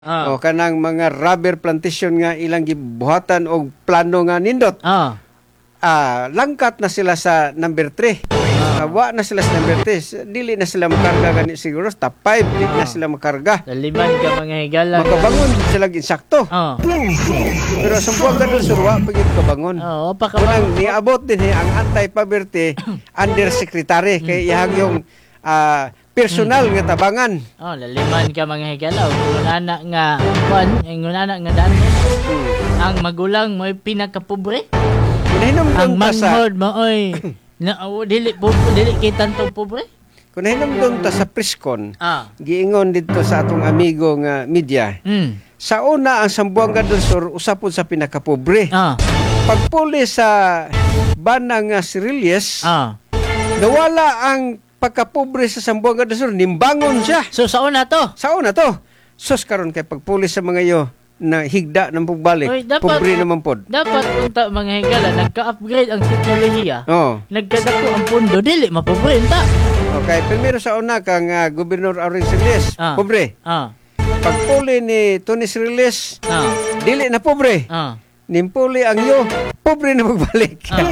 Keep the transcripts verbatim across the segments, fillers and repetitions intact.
Ah. O kanang mga rubber plantation nga ilang gibuhatan og plano nga nindot. Ah. Ah, langkat na sila sa number three. Ah. Wa na sila sa number three. Dili na sila makarga gani siguro sa top five, dili na sila makarga. Laliman ka mga higala. Makabangon sila insakto. Ah. Pero sa buwan ka sur wa pagid kabangon. Oo, pa ka Kunang niabot din eh, ang anti-poverty undersecretary kay iyang yung ah, personal nga tabangan. Oh, laliman ka mga higala. Kung anak nga, kuan, ang anak nga daan. Hmm. Ang magulang mo ay pinakapobre. Nahinom Ang doon ta sa manghod mo ay na oh, dili po dili kay tanto pobre. kung nahinom doon ta sa Priscon, Ah. giingon dito sa atong amigo nga media. Mm. Sa una ang Sambuanga del Sur usapon sa pinakapobre. Ah. Pagpuli sa banang nga Sirilles, Ah. nawala ang pagkapobre sa Sambuanga del Sur, nimbangon siya. So sa una to. Sa una to, sus karon kay pagpuli sa mga iyo na higda ng pagbalik, Oy, dapat- pobre naman pod. Dapat unta mga higala nagka-upgrade ang teknolohiya. Oh. Nagkadako ang pundo dili mapobre unta. Okay, primero sa una kang uh, Gobernador Auring Sirilles, Ah. pobre. Ah. Pagpuli ni Tony Sirilles, Ah. dili na pobre. Ah. Nimpuli ang iyo, pobre na magbalik. Ah.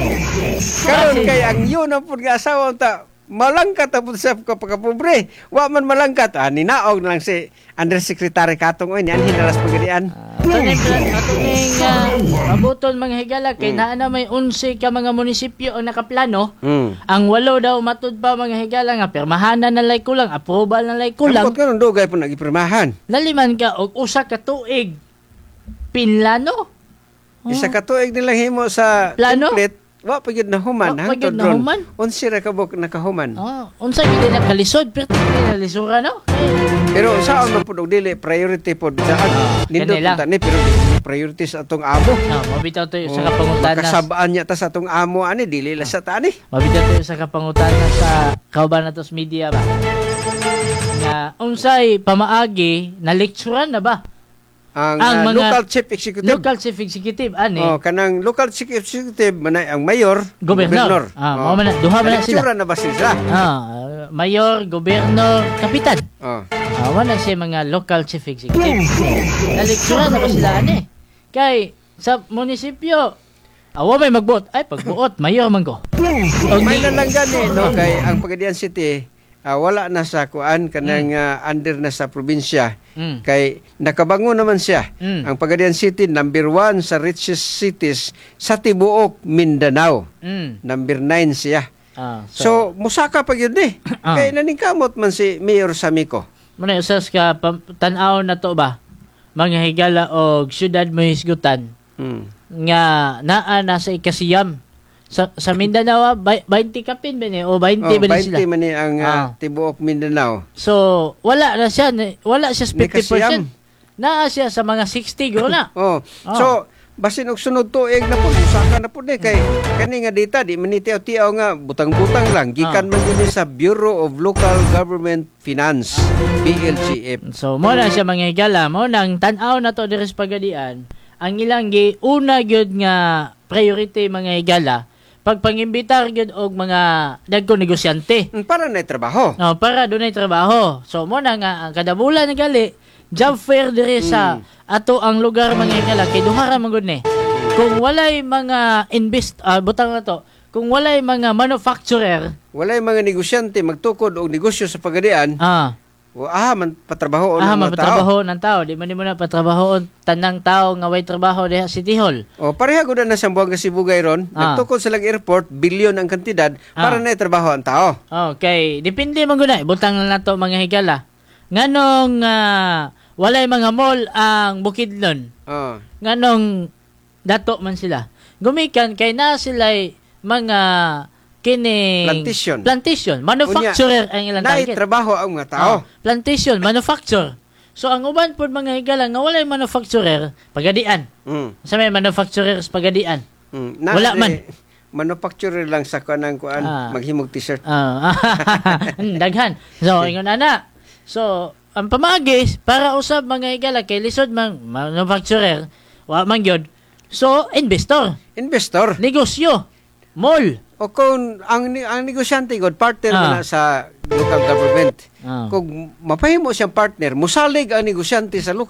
Karon kay ang iyo na pud nga asawa unta malangkat tapos sa pagkapobre. Wa man malangkat. Ah, ninaog na lang si Undersecretary Katong oy, niyan hinalas pagadian. Tanay ato ning uh, abuton mga higala kay naa na may eleven ka mga munisipyo ang nakaplano. Mm. Ang walo daw matud pa mga higala nga permahanan na lay kulang, approval na lay kulang. Ambot karon dugay po nagipirmahan. Naliman ka og usa ka tuig pinlano. Isa ka tuig nilang himo sa Plano? template, wa pa gyud nahuman Wa pa gyud hangtod ron. nahuman? Unsi ra ka buk nakahuman. Oh, unsa gid na kalisod pero dili na lisura no. Pero saan man pud og dili priority pod sa Ah, nindot kanila. ta ni pero dili priority sa atong amo. Ah, mabitaw to sa Oh, kapangutanas. makasabaan niya ta sa atong amo ani dili la sa ta ani. Mabitaw to sa kapangutanas sa kauban natos media ba. Nga unsay pamaagi na lecturean na ba? Ang, Ang ah, mga local chief executive. Local chief executive ani Oh, kanang local chief executive manay ang mayor, gobernador. Ah, mao man na- duha man na sila. Lectura na ba sila? Ah, mayor, gobernador, kapitan. Oh. Ah, wala siya mga local chief executive. Naliktura na ba sila ani? Kay sa munisipyo, awa may magbuot. Ay, pagbuot, mayor man ko. Og May di- lang gani no kay ang Pagadian City ah, wala na sa kuan kanang ah, under na sa probinsya. Mm. Kay nakabango naman siya. Mm. Ang Pagadian City number one sa richest cities sa tibuok Mindanao. Mm. Number nine siya. Ah, So, so, musaka pa yun eh. Ah. Kay naningkamot man si Mayor Samico. muna usas ka pam- tan-aw na to ba? Mga higala og syudad mo hisgutan Hmm. nga naa na sa ikasiyam. Sa, sa Mindanao, ah, bay- twenty kapin ba ni? O twenty Oh, ba ni sila? twenty man ni ang ah, Ah. tibuok Mindanao. So, wala na siya. ni- Wala siya sa May fifty percent. kasiyam. Naa siya sa mga sixty go na. Oh. Ah. So, basin og sunod tuig na po, usaka na po ni kay kani nga data di man tiaw-tiaw nga butang-butang lang gikan man yun sa Bureau of Local Government Finance, B L G F. So, mo na siya mga higala. Mo nang tan-aw na to diri sa Pagadian. Ang ilang gi una gyud nga priority mga higala pagpangimbitar gyud og mga dagko negosyante. Mm, Para na trabaho. No, para dunay trabaho. So mo na nga ang kada bulan na gali job fair diri sa ato ang lugar mga higala kay duha ra man gud ni. Kung walay mga invest ah, butang na to, kung walay mga manufacturer, Walay mga negosyante magtukod og negosyo sa Pagadian, ah, o ah man patrabaho ah, ng mga tao. mapatrabaho ng tao. Di man di mo na patrabaho tanang tao nga way trabaho diha sa City Hall. O pareha gud na sa Buanga Sibugay ron, Ah. nagtukod sa lag airport, bilyon ang kantidad para Ah. na trabaho ang tao. Okay, depende man gud na. Butang na nato mga higala. Nganong ah, walay mga mall ang Bukidnon. Oh. Nganong dato man sila. Gumikan kay na sila'y mga kini Plantation. plantation, manufacturer ang ilang Naay target. trabaho ang mga tao. Oh, plantation, manufacture. So ang uban pod mga higala nga walay manufacturer, pagadian. Mm. Sa may manufacturer sa pagadian. Mm. Wala man. eh, manufacturer lang sa kanang kuan, Ah. maghimog t-shirt. Ah, daghan. So ingon ana. So ang pamagis para usab mga higala kay lisod man manufacturer, wa man gyud. So investor, Investor. negosyo, mall. O kung ang, ni- ang negosyante god partner Ah. man na sa local government. Ah. Kung mapahimo siyang partner, musalig ang negosyante sa local